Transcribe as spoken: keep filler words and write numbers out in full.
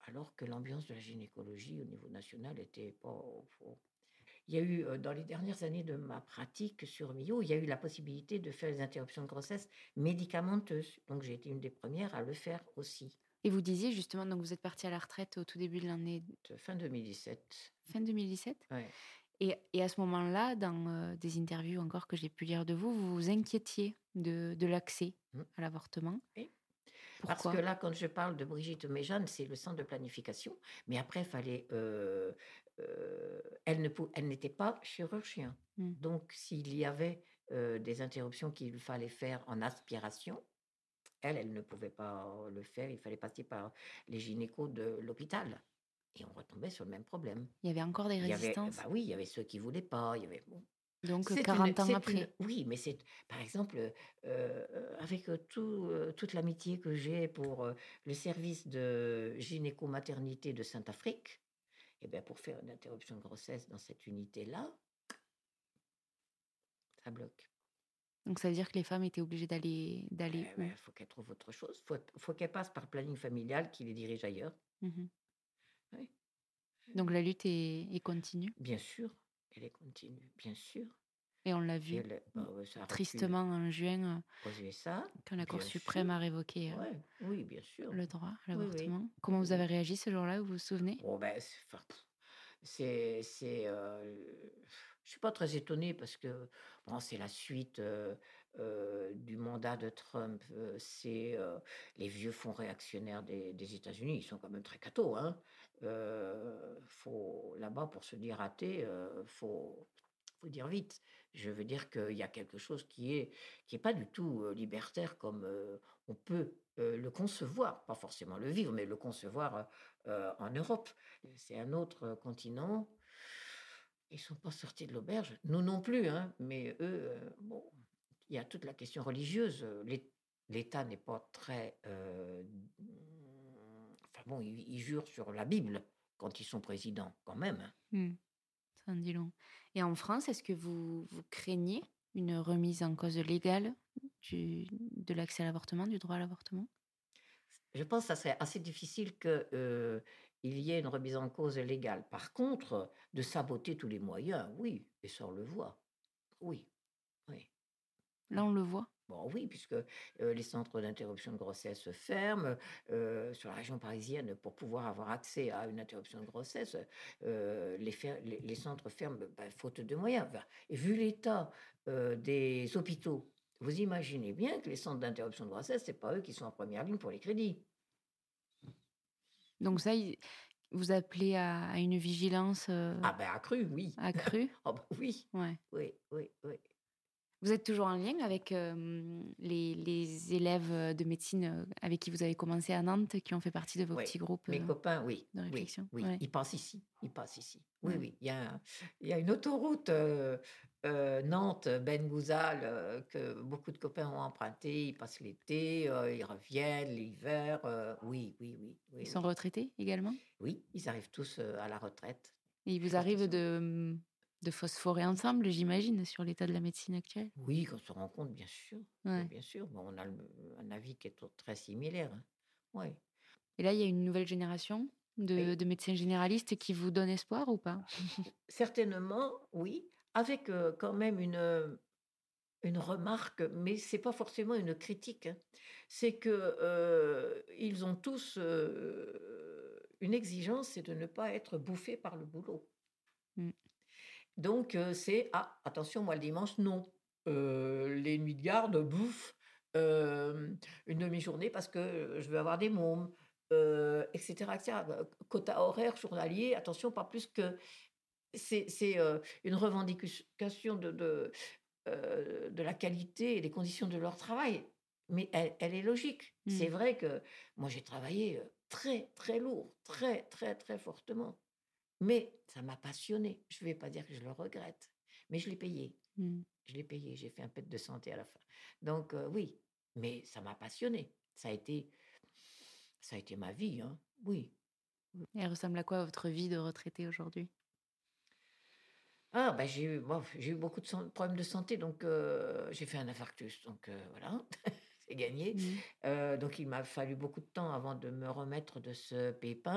alors que l'ambiance de la gynécologie au niveau national était pas fo il y a eu, heu, dans les dernières années de ma pratique sur Millau, il y a eu la possibilité de faire les interruptions de grossesse médicamenteuses. Donc j'ai été une des premières à le faire aussi. Et vous disiez justement, donc vous êtes partie à la retraite au tout début de l'année De fin deux mille dix-sept. fin deux mille dix-sept? Ouais. Et et à ce moment-là, dans, heu, des interviews encore que j'ai pu lire de vous, vous vous inquiétiez de de l'accès Mmh. à l'avortement. Oui. Parce que Pourquoi? là, quand je parle de Brigitte Méjeanne, c'est le centre de planification, mais après fallait, heu heu, elle ne pou elle n'était pas chirurgien. Mmh. Donc s'il y avait, heu, des interruptions qu'il fallait faire en aspiration, elle, elle ne pouvait pas le faire, il fallait passer par les gynécos de l'hôpital et on retombait sur le même problème. Il y avait encore des Il y avait résistances? bah, oui, il y avait ceux qui voulaient pas, il y avait bon. Donc, heu, C'est une quarante ans c'est une après? oui, mais c'est par exemple, heu heu, avec, heu, tout, heu, toute l'amitié que j'ai pour, heu, le service de gynéco-maternité de Saint-Affrique et bah, pour faire une interruption de grossesse dans cette unité-là ça bloque. Donc ça veut dire que les femmes étaient obligées d'aller d'aller Eh où? beh, faut qu'elles trouvent autre chose, faut faut qu'elles passent par planning familial qui les dirige ailleurs. Mmh mh. Oui. Donc la lutte est est continue? Bien sûr, elle est continue, bien sûr. Et on l'a Et vu, le mmh, bah, ouais, ça recule tristement en juin, heu, aux USA, quand la Cour bien suprême sûr. a révoqué, heu, Ouais, oui, bien sûr. le droit à Oui, oui. l'avortement. Oui, Comment vous avez oui. réagi ce jour-là, vous vous souvenez? Oh bah, c'est enfin, c'est c'est, heu, je suis pas très étonnée parce que bon, c'est la suite, heu heu, du mandat de Trump, heu, c'est, heu, les vieux fonds réactionnaires des des États-Unis, ils sont quand même très cathos, hein. Heu, faut là-bas pour se dire athée, heu, faut faut dire vite. Je veux dire qu'il y a quelque chose qui est qui est pas du tout, heu, libertaire comme, heu, on peut, heu, le concevoir, pas forcément le vivre, mais le concevoir, heu heu, en Europe. C'est un autre continent. Ils sont pas sortis de l'auberge, nous non plus, hein, mais eux, heu, bon, il y a toute la question religieuse, heu, l'É l'État n'est pas très, heu, mmh, enfin bon, ils ils jurent sur la Bible quand ils sont présidents, quand même, hein. Mmh. Ça en dit long. Et en France, est-ce que vous vous craignez une remise en cause légale du de l'accès à l'avortement, du droit à l'avortement? Je pense ça serait assez difficile que, heu, il y ait une remise en cause légale. Par contre, de saboter tous les moyens, oui, et ça on le voit. Oui, oui, Là, oui. on le voit? Bon oui, puisque, heu, les centres d'interruption de grossesse ferment, heu, sur la région parisienne, pour pouvoir avoir accès à une interruption de grossesse, heu, les fer les les centres ferment, bah, faute de moyens. Enfin et vu l'état, heu, des hôpitaux, vous imaginez bien que les centres d'interruption de grossesse, c'est pas eux qui sont en première ligne pour les crédits. Donc ça, i vous appelez à à une vigilance, heu, Ah bah, accrue, oui. accrue? Ah bah, oui. Ouais. Oui, oui, oui. Vous êtes toujours en lien avec, hem, les les élèves de médecine, heu, avec qui vous avez commencé à Nantes, qui ont fait partie de vos Oui, petits groupes, mes heu, copains, oui, de oui, réflexion? oui, Ouais. ils passent ici, ils passent ici. Oui, Ouais. oui, il y a il y a une autoroute, heu heu, Nantes-Ben Gouzal, heu, que beaucoup de copains ont emprunté, ils passent l'été, heu, ils reviennent l'hiver, heu, oui, oui, oui, Ils oui, sont oui. retraités également? Oui, ils arrivent tous, heu, à la retraite. Et il Je vous crois qu'ils arrive sont de, mmh, de phosphorer ensemble, j'imagine, sur l'état de la médecine actuelle? Oui, qu'on se rencontre, bien sûr, mais Ouais. bien sûr, bon, on a le un avis qui est t très similaire, hein. Ouais. Et là, il y a une nouvelle génération de Oui. de médecins généralistes qui vous donnent espoir ou pas? Certainement, oui, avec, heu, quand même une, heu, une remarque, mais c'est pas forcément une critique, hein. C'est que, heu, ils ont tous, heu, une exigence, c'est de ne pas être bouffés par le boulot. Mmh. Donc heu, c'est: «Ah attention, moi le dimanche, non. Heu, les nuits de garde, bouf, hem, une demi-journée parce que je veux avoir des mômes», heu, et cetera, et cetera. Heu, quota horaire journalier, attention, pas plus que c'est c'est, heu, une revendication de de, heu, de la qualité et des conditions de leur travail, mais elle elle est logique. C'est Mmh. vrai que moi j'ai travaillé, heu, très, très lourd, très, très, très fortement, mais ça m'a passionnée. Je vais pas dire que je le regrette, mais je l'ai payé. Mmh. Je l'ai payé, j'ai fait un P E T de santé à la fin. Donc heu, oui, mais ça m'a passionnée. Ça a été ça a été ma vie, hein, oui. Mmh. Et elle ressemble à quoi votre vie de retraité aujourd'hui? Ah bah, j'ai eu bof, j'ai eu beaucoup de san problèmes de santé donc heu, j'ai fait un infarctus donc heu, voilà, c'est gagné. Mmh. Heu, donc il m'a fallu beaucoup de temps avant de me remettre de ce pépin.